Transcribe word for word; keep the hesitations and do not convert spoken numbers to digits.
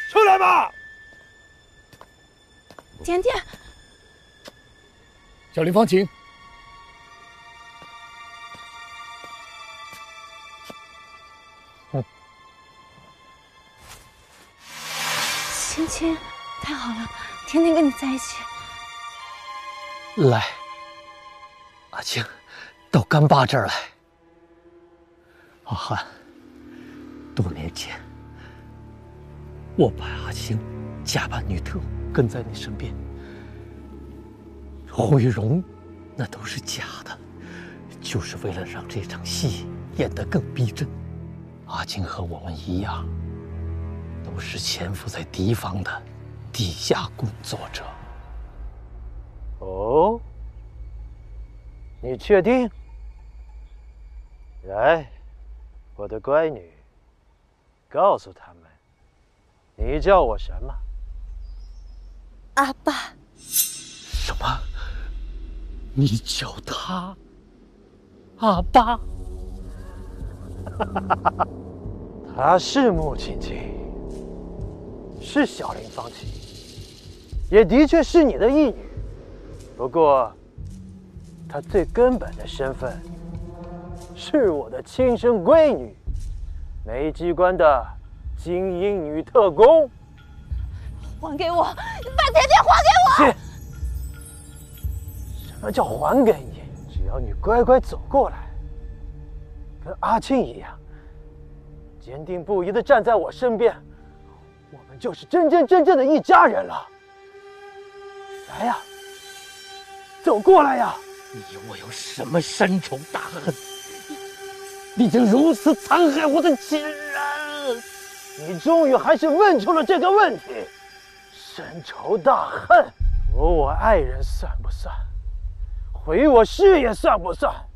出来吧！ 点点， 小林芳，请。嗯， 青青，太好了，天天跟你在一起。 来，阿青，到干爸这儿来。阿汉，多年前，我把阿青假扮女特务跟在你身边，毁容那都是假的，就是为了让这场戏演得更逼真。阿青和我们一样，都是潜伏在敌方的地下工作者。 哦，你确定？来，我的乖女，告诉他们，你叫我什么？ 阿爸。 什么？你叫他阿爸？ 她是穆青青，是小林芳琪，也的确是你的义女。不过，她最根本的身份是我的亲生闺女，梅机关的精英女特工。 还给我！你把甜甜还给我！ 切！什么叫还给你？只要你乖乖走过来，跟阿庆一样，坚定不移地站在我身边，我们就是真真正正的一家人了。来呀，走过来呀！ 你我有什么深仇大恨？你竟如此残害我的亲人！ 你终于还是问出了这个问题。深仇大恨，夺我爱人算不算？毁我事业算不算？